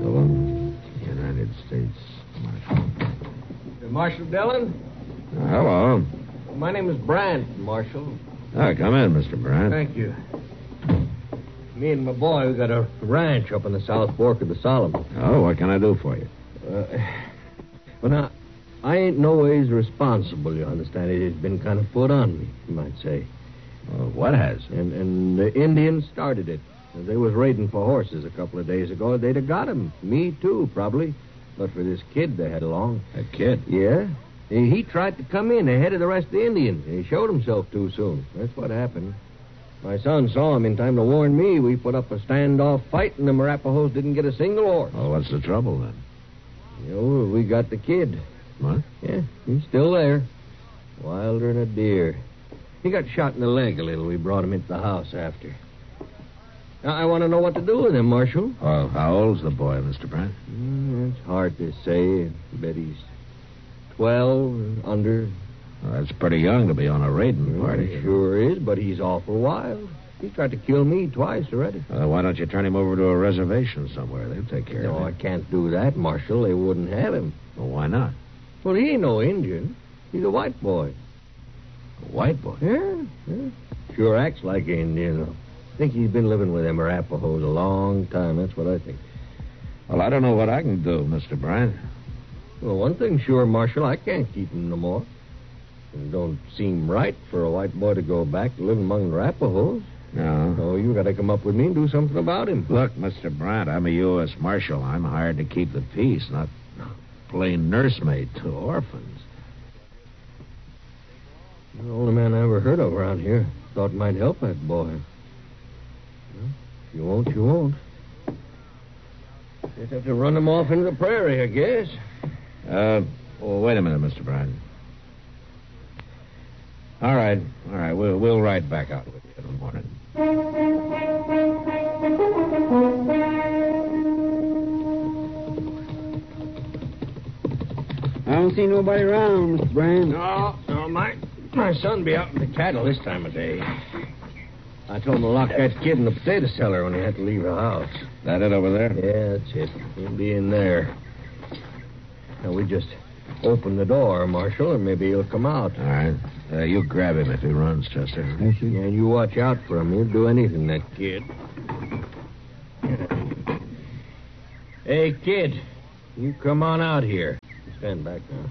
Dillon, United States Marshal. Marshal Dillon? Hello. My name is Brandt, Marshal. Come in, Mr. Brandt. Thank you. Me and my boy, we got a ranch up in the South Fork of the Solomon. Oh, what can I do for you? Well, now, I ain't no ways responsible, you understand. It has been kind of put on me, you might say. What has? And the Indians started it. They was raiding for horses a couple of days ago. They'd have got him. Me, too, probably. But for this kid they had along. A kid? Yeah. He tried to come in ahead of the rest of the Indians. He showed himself too soon. That's what happened. My son saw him in time to warn me. We put up a standoff fight, and the Arapahoes didn't get a single horse. Well, what's the trouble, then? You know, we got the kid. What? Yeah, he's still there. Wilder than a deer. He got shot in the leg a little. We brought him into the house after. Now, I want to know what to do with him, Marshal. Well, how old's the boy, Mr. Brandt? It's hard to say. I bet he's 12 or under. Well, that's pretty young to be on a raiding party. Sure is, but he's awful wild. He tried to kill me twice already. Why don't you turn him over to a reservation somewhere? They'll take care of him. No, I can't do that, Marshal. They wouldn't have him. Well, why not? Well, he ain't no Indian. He's a white boy. A white boy? Yeah. Sure acts like an Indian, though. I think he's been living with them Arapahoes a long time. That's what I think. Well, I don't know what I can do, Mr. Brandt. Well, one thing sure, Marshal, I can't keep him no more. It don't seem right for a white boy to go back to live among the Arapahoes. No. So you got to come up with me and do something about him. Look, Mr. Brandt, I'm a U.S. Marshal. I'm hired to keep the peace, not plain nursemaid to orphans. You're the only man I ever heard of around here. Thought might help that boy. Well, if you won't, you won't. Just have to run him off into the prairie, I guess. Well, wait a minute, Mr. Brandt. All right. We'll ride back out with you in the morning. I don't see nobody around, Mr. Brandt. No, my son be out with the cattle this time of day. I told him to lock that kid in the potato cellar when he had to leave the house. That it over there? Yeah, that's it. He'll be in there. Now, we just open the door, Marshal, and maybe he'll come out. All right. You grab him if he runs, Chester. Yes, sir. Yeah, and you watch out for him. He'll do anything, that kid. Hey, kid, you come on out here. Stand back now.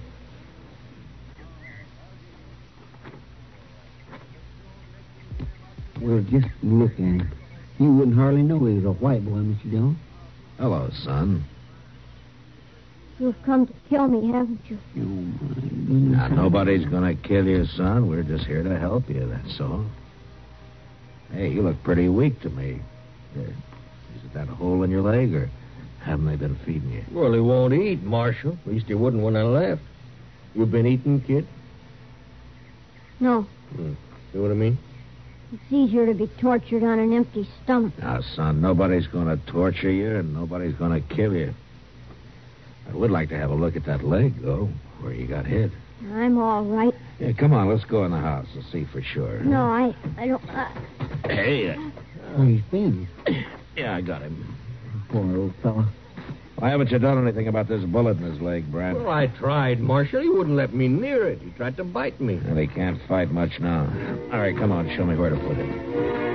Well, just look at him. You wouldn't hardly know he was a white boy, Mr. Dillon. Hello, son. You've come to kill me, haven't you? Oh, my goodness. Now, nobody's going to kill you, son. We're just here to help you, that's all. Hey, you look pretty weak to me. Is it that hole in your leg, or haven't they been feeding you? Well, he won't eat, Marshal. At least he wouldn't when I left. You been eating, kid? No. See what I mean? It's easier to be tortured on an empty stomach. Now, son, nobody's going to torture you, and nobody's going to kill you. I would like to have a look at that leg, though, where you got hit. I'm all right. Yeah, come on, let's go in the house and see for sure. No, I don't... Hey, Oh, he's been. yeah, I got him. Poor old fella. Why haven't you done anything about this bullet in his leg, Brad? Well, I tried, Marshal. He wouldn't let me near it. He tried to bite me. Well, he can't fight much now. All right, come on, show me where to put him.